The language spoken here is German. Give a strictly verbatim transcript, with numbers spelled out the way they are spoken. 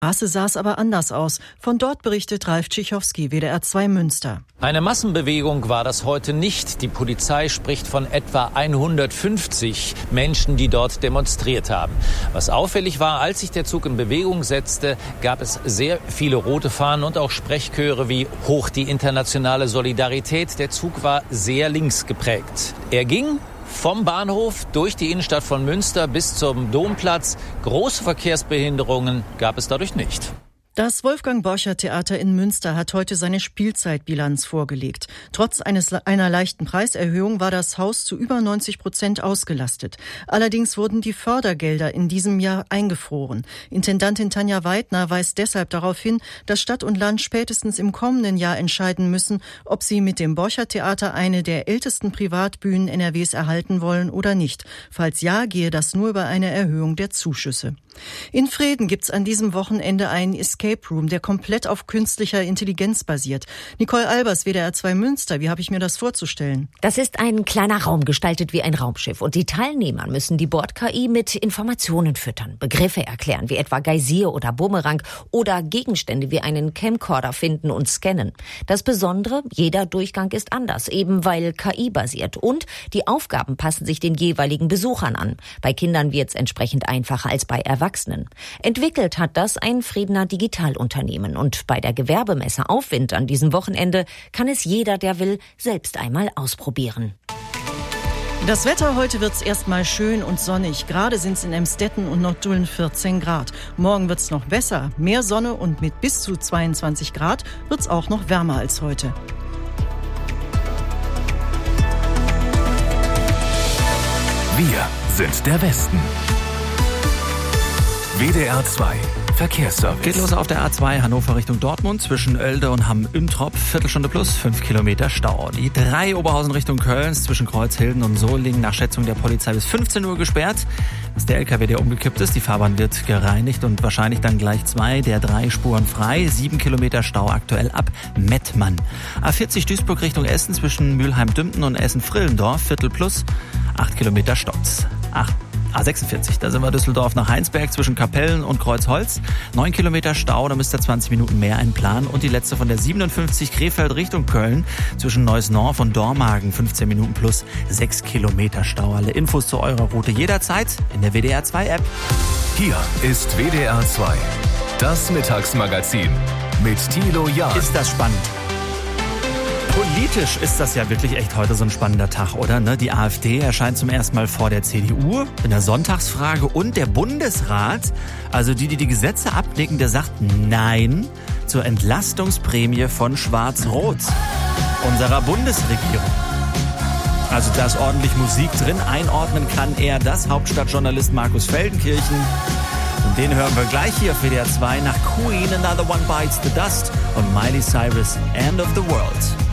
Straße sah es aber anders aus. Von dort berichtet Ralf Tschichowski, W D R zwei Münster. Eine Massenbewegung war das heute nicht. Die Polizei spricht von etwa hundertfünfzig Menschen, die dort demonstriert haben. Was auffällig war, als sich der Zug in Bewegung setzte, gab es sehr viele rote Fahnen und auch Sprechchöre wie Hoch die internationale Solidarität. Der Zug war sehr links geprägt. Er ging vom Bahnhof durch die Innenstadt von Münster bis zum Domplatz. Große Verkehrsbehinderungen gab es dadurch nicht. Das Wolfgang-Borchardt-Theater in Münster hat heute seine Spielzeitbilanz vorgelegt. Trotz eines, einer leichten Preiserhöhung war das Haus zu über neunzig Prozent ausgelastet. Allerdings wurden die Fördergelder in diesem Jahr eingefroren. Intendantin Tanja Weidner weist deshalb darauf hin, dass Stadt und Land spätestens im kommenden Jahr entscheiden müssen, ob sie mit dem Borchardt-Theater eine der ältesten Privatbühnen N R Ws erhalten wollen oder nicht. Falls ja, gehe das nur über eine Erhöhung der Zuschüsse. In Vreden gibt's an diesem Wochenende einen Escape Room, der komplett auf künstlicher Intelligenz basiert. Nicole Albers, W D R zwei Münster, wie habe ich mir das vorzustellen? Das ist ein kleiner Raum, gestaltet wie ein Raumschiff. Und die Teilnehmer müssen die Bord-K I mit Informationen füttern, Begriffe erklären, wie etwa Geysir oder Bumerang oder Gegenstände wie einen Camcorder finden und scannen. Das Besondere, jeder Durchgang ist anders, eben weil K I-basiert. Und die Aufgaben passen sich den jeweiligen Besuchern an. Bei Kindern wird's entsprechend einfacher als bei Erwachsenen. Erwachsenen. Entwickelt hat das ein Fredener Digitalunternehmen. Und bei der Gewerbemesse Aufwind an diesem Wochenende kann es jeder, der will, selbst einmal ausprobieren. Das Wetter heute wird's erstmal schön und sonnig. Gerade sind's in Emstetten und Nottuln vierzehn Grad. Morgen wird's noch besser. Mehr Sonne und mit bis zu zweiundzwanzig Grad wird's auch noch wärmer als heute. Wir sind der Westen. W D R zwei Verkehrsservice. Geht los auf der A zwei Hannover Richtung Dortmund zwischen Oelde und Hamm-Üntrop. Viertelstunde plus, fünf Kilometer Stau. Die drei Oberhausen Richtung Köln zwischen Kreuzhilden und Solingen nach Schätzung der Polizei bis fünfzehn Uhr gesperrt. Das ist der L K W, der umgekippt ist. Die Fahrbahn wird gereinigt und wahrscheinlich dann gleich zwei der drei Spuren frei. Sieben Kilometer Stau aktuell ab Mettmann. A vierzig Duisburg Richtung Essen zwischen Mülheim-Dümpen und Essen-Frillendorf. Viertel plus, acht Kilometer Stopps. Acht. A sechsundvierzig, da sind wir Düsseldorf nach Heinsberg zwischen Kapellen und Kreuzholz. Neun Kilometer Stau, da müsst ihr zwanzig Minuten mehr einplanen. Und die letzte von der siebenundfünfzig Krefeld Richtung Köln zwischen Neuss-Norf und Dormagen. fünfzehn Minuten plus sechs Kilometer Stau. Alle Infos zu eurer Route jederzeit in der W D R zwei App. Hier ist W D R zwei, das Mittagsmagazin mit Thilo Jahn. Ist das spannend? Politisch ist das ja wirklich echt heute so ein spannender Tag, oder? Die AfD erscheint zum ersten Mal vor der C D U in der Sonntagsfrage und der Bundesrat, also die, die die Gesetze abnicken, der sagt Nein zur Entlastungsprämie von Schwarz-Rot, unserer Bundesregierung. Also da ist ordentlich Musik drin. Einordnen kann er das, Hauptstadtjournalist Markus Feldenkirchen. Und den hören wir gleich hier auf W D R zwei nach Queen, Another One Bites the Dust und Miley Cyrus, End of the World.